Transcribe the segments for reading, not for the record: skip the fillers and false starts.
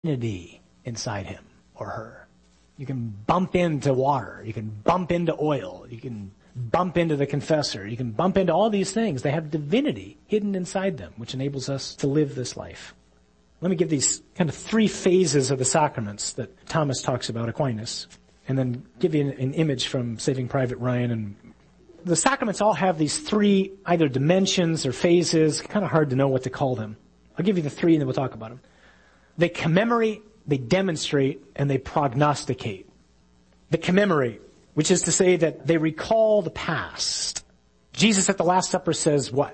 divinity inside him or her. You can bump into water. You can bump into oil. You can bump into the confessor. You can bump into all these things. They have divinity hidden inside them, which enables us to live this life. Let me give these kind of three phases of the sacraments that Thomas talks about, Aquinas, and then give you an image from Saving Private Ryan. And the sacraments all have these three either dimensions or phases. Kind of hard to know what to call them. I'll give you the three and then we'll talk about them. They commemorate, they demonstrate, and they prognosticate. They commemorate, which is to say that they recall the past. Jesus at the Last Supper says what?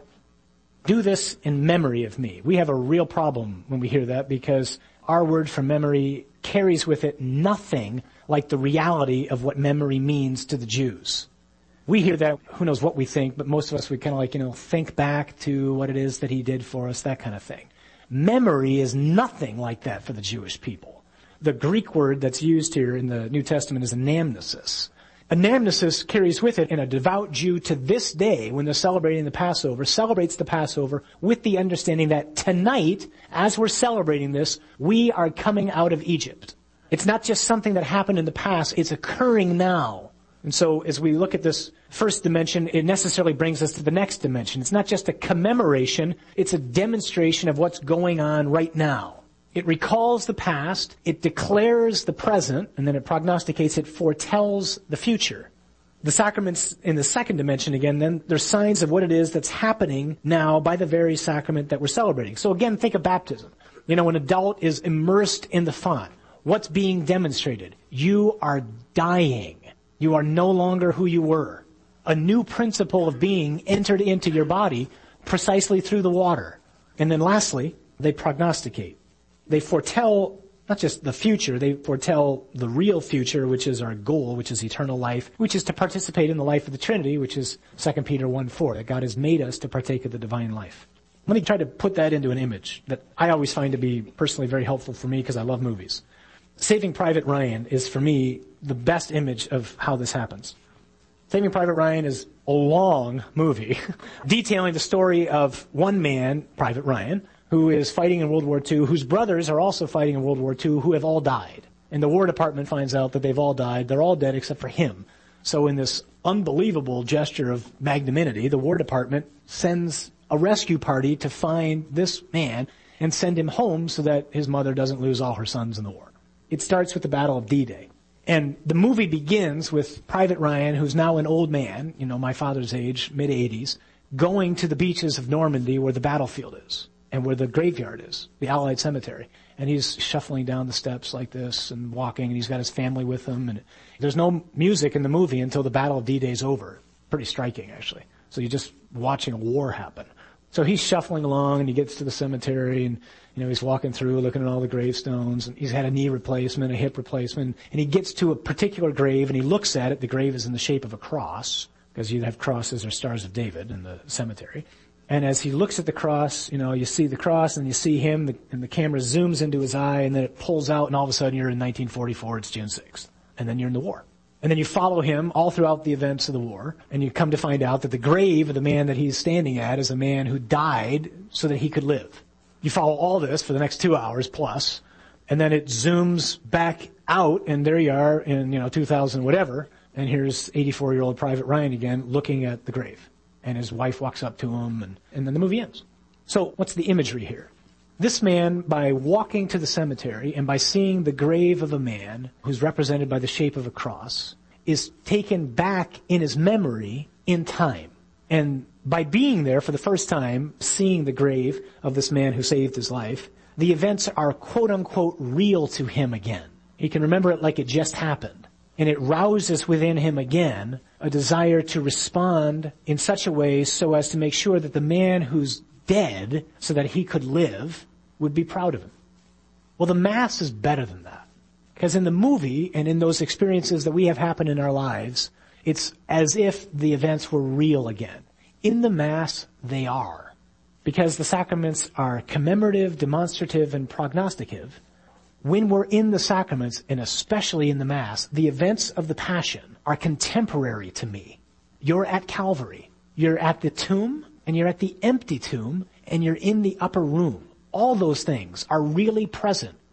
Do this in memory of me. We have a real problem when we hear that because our word for memory carries with it nothing like the reality of what memory means to the Jews. We hear that, who knows what we think, but most of us would kind of like, think back to what it is that he did for us, that kind of thing. Memory is nothing like that for the Jewish people. The Greek word that's used here in the New Testament is anamnesis. Anamnesis carries with it, and a devout Jew to this day, when they're celebrating the Passover, celebrates the Passover with the understanding that tonight, as we're celebrating this, we are coming out of Egypt. It's not just something that happened in the past, it's occurring now. And so as we look at this first dimension, it necessarily brings us to the next dimension. It's not just a commemoration, it's a demonstration of what's going on right now. It recalls the past, it declares the present, and then it prognosticates, it foretells the future. The sacraments in the second dimension, again, then they're signs of what it is that's happening now by the very sacrament that we're celebrating. So again, think of baptism. An adult is immersed in the font. What's being demonstrated? You are dying. You are no longer who you were. A new principle of being entered into your body precisely through the water. And then lastly, they prognosticate. They foretell not just the future, they foretell the real future, which is our goal, which is eternal life, which is to participate in the life of the Trinity, which is 2 Peter 1:4, that God has made us to partake of the divine life. Let me try to put that into an image that I always find to be personally very helpful for me because I love movies. Saving Private Ryan is, for me, the best image of how this happens. Saving Private Ryan is a long movie detailing the story of one man, Private Ryan, who is fighting in World War II, whose brothers are also fighting in World War II, who have all died. And the War Department finds out that they've all died. They're all dead except for him. So in this unbelievable gesture of magnanimity, the War Department sends a rescue party to find this man and send him home so that his mother doesn't lose all her sons in the war. It starts with the Battle of D-Day. And the movie begins with Private Ryan, who's now an old man, my father's age, mid-80s, going to the beaches of Normandy where the battlefield is and where the graveyard is, the Allied cemetery. And he's shuffling down the steps like this and walking, and he's got his family with him. And there's no music in the movie until the Battle of D-Day's over. Pretty striking, actually. So you're just watching a war happen. So he's shuffling along, and he gets to the cemetery, and he's walking through, looking at all the gravestones, and he's had a knee replacement, a hip replacement, and he gets to a particular grave, and he looks at it. The grave is in the shape of a cross, because you'd have crosses or stars of David in the cemetery. And as he looks at the cross, you see the cross, and you see him, and the camera zooms into his eye, and then it pulls out, and all of a sudden you're in 1944, it's June 6th, and then you're in the war. And then you follow him all throughout the events of the war, and you come to find out that the grave of the man that he's standing at is a man who died so that he could live. You follow all this for the next 2 hours plus, and then it zooms back out, and there you are in, 2000 whatever, and here's 84-year-old Private Ryan again looking at the grave. And his wife walks up to him, and then the movie ends. So what's the imagery here? This man, by walking to the cemetery and by seeing the grave of a man who's represented by the shape of a cross, is taken back in his memory in time. And by being there for the first time, seeing the grave of this man who saved his life, the events are quote-unquote real to him again. He can remember it like it just happened. And it rouses within him again a desire to respond in such a way so as to make sure that the man who's dead so that he could live would be proud of him. Well, the Mass is better than that. Because in the movie and in those experiences that we have happen in our lives, it's as if the events were real again. In the Mass, they are. Because the sacraments are commemorative, demonstrative, and prognosticative. When we're in the sacraments, and especially in the Mass, the events of the Passion are contemporary to me. You're at Calvary. You're at the tomb, and you're at the empty tomb, and you're in the upper room. All those things are really present.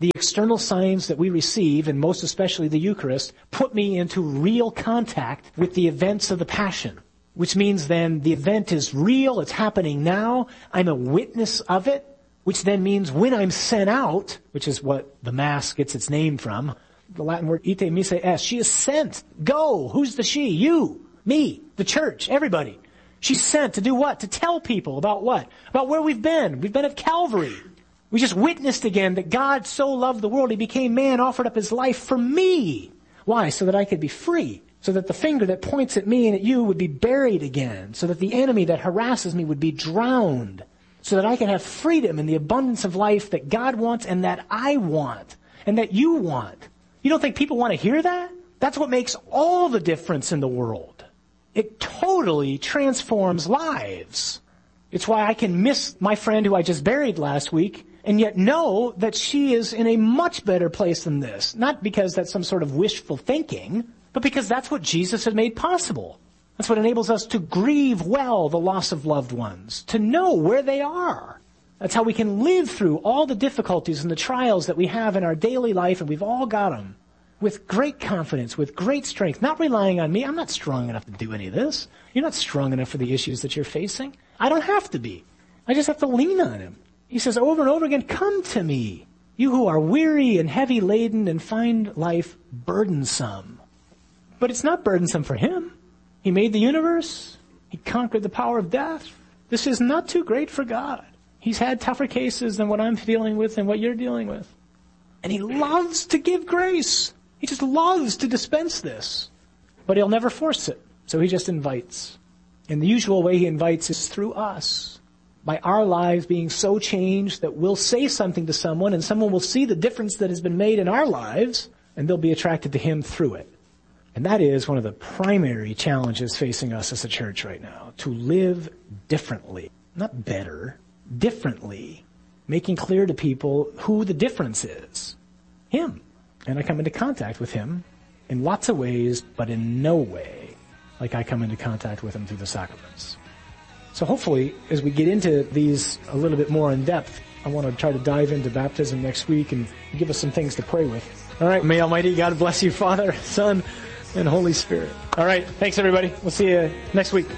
The external signs that we receive, and most especially the Eucharist, put me into real contact with the events of the Passion, which means then the event is real, it's happening now, I'm a witness of it, which then means when I'm sent out, which is what the Mass gets its name from, the Latin word ite missa est, she is sent. Go. Who's the she? You, me, the church, everybody. She's sent to do what? To tell people about what? About where we've been. We've been at Calvary. We just witnessed again that God so loved the world, he became man, offered up his life for me. Why? So that I could be free. So that the finger that points at me and at you would be buried again. So that the enemy that harasses me would be drowned. So that I can have freedom and the abundance of life that God wants and that I want. And that you want. You don't think people want to hear that? That's what makes all the difference in the world. It totally transforms lives. It's why I can miss my friend who I just buried last week and yet know that she is in a much better place than this. Not because that's some sort of wishful thinking, but because that's what Jesus has made possible. That's what enables us to grieve well the loss of loved ones, to know where they are. That's how we can live through all the difficulties and the trials that we have in our daily life, and we've all got them, with great confidence, with great strength, not relying on me. I'm not strong enough to do any of this. You're not strong enough for the issues that you're facing. I don't have to be. I just have to lean on him. He says over and over again, come to me, you who are weary and heavy laden and find life burdensome. But it's not burdensome for him. He made the universe. He conquered the power of death. This is not too great for God. He's had tougher cases than what I'm dealing with and what you're dealing with. And he loves to give grace. He just loves to dispense this. But he'll never force it. So he just invites. And the usual way he invites is through us. By our lives being so changed that we'll say something to someone and someone will see the difference that has been made in our lives and they'll be attracted to him through it. And that is one of the primary challenges facing us as a church right now. To live differently. Not better. Differently. Making clear to people who the difference is. Him. And I come into contact with him in lots of ways, but in no way like I come into contact with him through the sacraments. So hopefully, as we get into these a little bit more in depth, I want to try to dive into baptism next week and give us some things to pray with. All right, may Almighty God bless you, Father, Son, and Holy Spirit. All right, thanks everybody. We'll see you next week.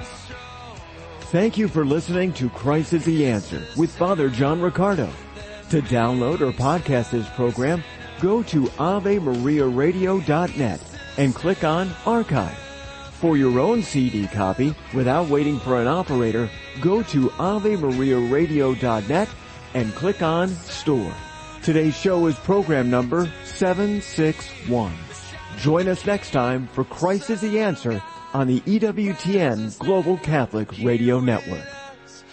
Thank you for listening to Christ is the Answer with Father John Riccardo. To download or podcast this program, go to AveMariaRadio.net and click on Archive. For your own CD copy, without waiting for an operator, go to AveMariaRadio.net and click on Store. Today's show is program number 761. Join us next time for Christ is the Answer on the EWTN Global Catholic Radio Network.